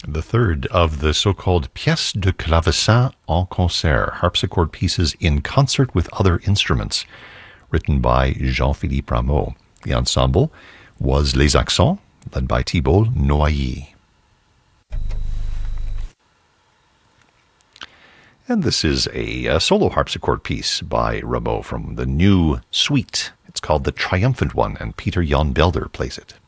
The third of the so-called pièces de clavecin en concert, harpsichord pieces in concert with other instruments, written by Jean-Philippe Rameau. The ensemble was Les Accents, led by Thibault Noailly. And this is a solo harpsichord piece by Rameau from the new suite. It's called The Triumphant One, and Peter Jan Belder plays it.